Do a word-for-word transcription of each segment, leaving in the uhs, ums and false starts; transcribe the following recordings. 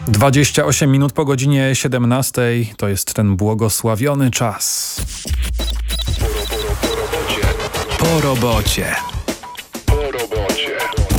dwadzieścia osiem minut po godzinie siedemnastej to jest ten błogosławiony czas. Po robocie. Po robocie.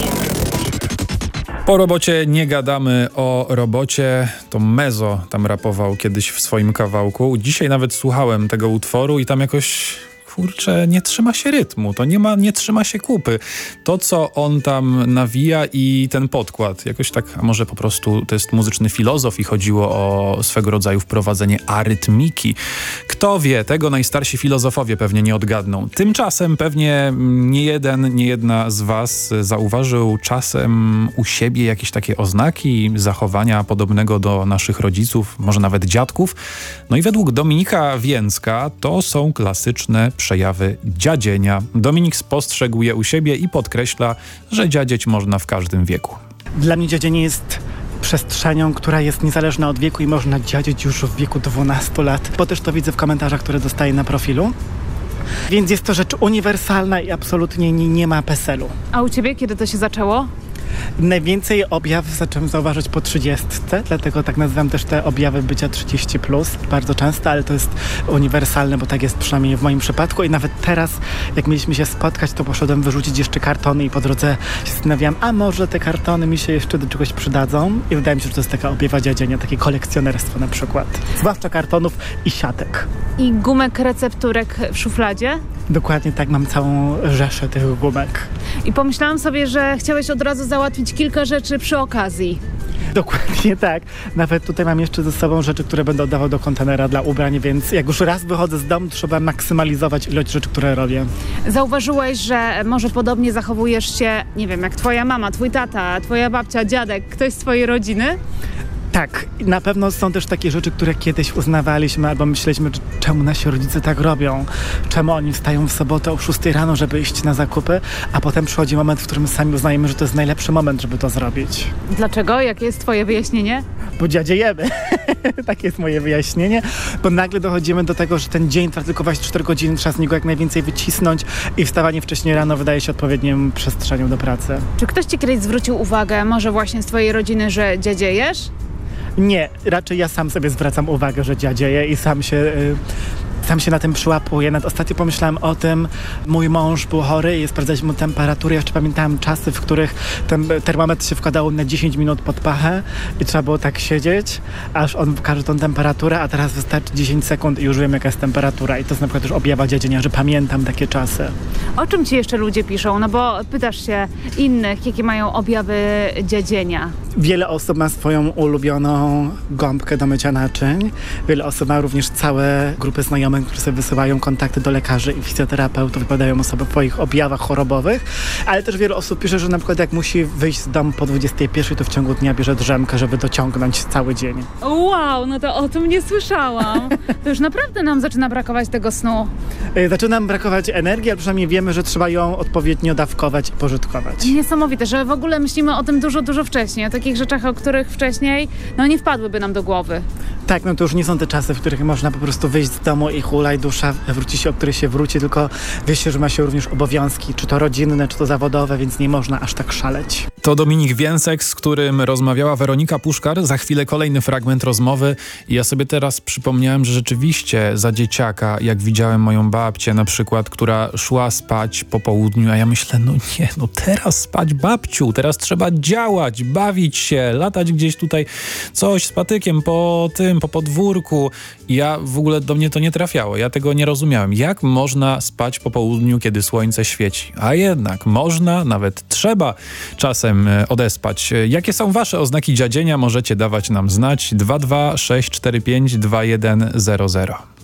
Po robocie nie gadamy o robocie. To Mezo tam rapował kiedyś w swoim kawałku. Dzisiaj nawet słuchałem tego utworu i tam jakoś... Kurczę, nie trzyma się rytmu, to nie ma, nie trzyma się kupy. To, co on tam nawija i ten podkład, jakoś tak, a może po prostu to jest muzyczny filozof i chodziło o swego rodzaju wprowadzenie arytmiki. Kto wie, tego najstarsi filozofowie pewnie nie odgadną. Tymczasem pewnie nie jeden, nie jedna z was zauważył czasem u siebie jakieś takie oznaki zachowania podobnego do naszych rodziców, może nawet dziadków. No i według Dominika Więcka to są klasyczne przejawy dziadzienia. Dominik spostrzegł je u siebie i podkreśla, że dziadzieć można w każdym wieku. Dla mnie dziadzienie jest przestrzenią, która jest niezależna od wieku i można dziadzieć już w wieku dwunastu lat. Bo też to widzę w komentarzach, które dostaję na profilu. Więc jest to rzecz uniwersalna i absolutnie nie, nie ma peselu. A u ciebie kiedy to się zaczęło? Najwięcej objawów zacząłem zauważyć po trzydziestce, dlatego tak nazywam też te objawy bycia trzydzieści plus bardzo często, ale to jest uniwersalne, bo tak jest przynajmniej w moim przypadku i nawet teraz, jak mieliśmy się spotkać, to poszedłem wyrzucić jeszcze kartony i po drodze się zastanawiałam, a może te kartony mi się jeszcze do czegoś przydadzą i wydaje mi się, że to jest taka objawa dziadzienia, takie kolekcjonerstwo na przykład, zwłaszcza kartonów i siatek. I gumek recepturek w szufladzie? Dokładnie tak, mam całą rzeszę tych gumek. I pomyślałam sobie, że chciałeś od razu załatwić kilka rzeczy przy okazji. Dokładnie tak. Nawet tutaj mam jeszcze ze sobą rzeczy, które będę oddawał do kontenera dla ubrań, więc jak już raz wychodzę z domu, trzeba maksymalizować ilość rzeczy, które robię. Zauważyłeś, że może podobnie zachowujesz się, nie wiem, jak twoja mama, twój tata, twoja babcia, dziadek, ktoś z twojej rodziny? Tak, na pewno są też takie rzeczy, które kiedyś uznawaliśmy albo myśleliśmy, czemu nasi rodzice tak robią, czemu oni wstają w sobotę o szóstej rano, żeby iść na zakupy, a potem przychodzi moment, w którym sami uznajemy, że to jest najlepszy moment, żeby to zrobić. Dlaczego? Jakie jest twoje wyjaśnienie? Bo dziadziejemy. Takie jest moje wyjaśnienie, bo nagle dochodzimy do tego, że ten dzień trwa tylko dwadzieścia cztery godziny, trzeba z niego jak najwięcej wycisnąć i wstawanie wcześniej rano wydaje się odpowiednią przestrzenią do pracy. Czy ktoś ci kiedyś zwrócił uwagę, może właśnie z twojej rodziny, że dziadziejesz? Nie, raczej ja sam sobie zwracam uwagę, że dziadzieję i sam się... Yy... Sam się na tym przyłapuję. Nawet ostatnio pomyślałem o tym, mój mąż był chory i sprawdzaliśmy mu temperaturę. Jeszcze pamiętałem czasy, w których ten termometr się wkładało na dziesięć minut pod pachę i trzeba było tak siedzieć, aż on pokaże tą temperaturę, a teraz wystarczy dziesięć sekund i już wiem, jaka jest temperatura. I to jest na przykład już objawa dziadzienia, że pamiętam takie czasy. O czym ci jeszcze ludzie piszą? No bo pytasz się innych, jakie mają objawy dziadzienia. Wiele osób ma swoją ulubioną gąbkę do mycia naczyń. Wiele osób ma również całe grupy znajomych, które sobie wysyłają kontakty do lekarzy i fizjoterapeutów, wypowiadają o sobie w swoich objawach chorobowych, ale też wiele osób pisze, że na przykład jak musi wyjść z domu po dwudziestej pierwszej, to w ciągu dnia bierze drzemkę, żeby dociągnąć cały dzień. Wow, no to o tym nie słyszałam. To już naprawdę nam zaczyna brakować tego snu. Zaczyna nam brakować energii, ale przynajmniej wiemy, że trzeba ją odpowiednio dawkować i pożytkować. Niesamowite, że w ogóle myślimy o tym dużo, dużo wcześniej, o takich rzeczach, o których wcześniej no nie wpadłyby nam do głowy. Tak, no to już nie są te czasy, w których można po prostu wyjść z domu i hulaj dusza, wróci się, o której się wróci, tylko wie się, że ma się również obowiązki, czy to rodzinne, czy to zawodowe, więc nie można aż tak szaleć. To Dominik Więcek, z którym rozmawiała Weronika Puszkar. Za chwilę kolejny fragment rozmowy i ja sobie teraz przypomniałem, że rzeczywiście za dzieciaka, jak widziałem moją babcię na przykład, która szła spać po południu, a ja myślę, no nie, no teraz spać babciu, teraz trzeba działać, bawić się, latać gdzieś tutaj coś z patykiem po tym, po podwórku. I ja w ogóle do mnie to nie trafiało. Ja tego nie rozumiałem. Jak można spać po południu, kiedy słońce świeci? A jednak można, nawet trzeba czasem odespać. Jakie są wasze oznaki dziadzienia? Możecie dawać nam znać. dwa dwa sześć cztery pięć dwa jeden zero zero.